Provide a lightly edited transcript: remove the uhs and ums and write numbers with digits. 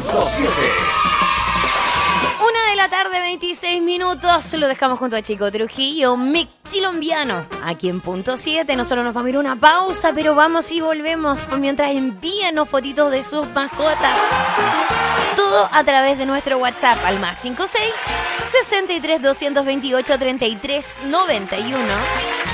Una de la tarde, 26 minutos. Lo dejamos junto a Chico Trujillo, Mick Chilombiano, aquí en punto 7. Nosotros nos vamos a ir a una pausa, pero vamos y volvemos. Por mientras envíanos fotitos de sus mascotas. Todo a través de nuestro WhatsApp al +56 63 228 33 91.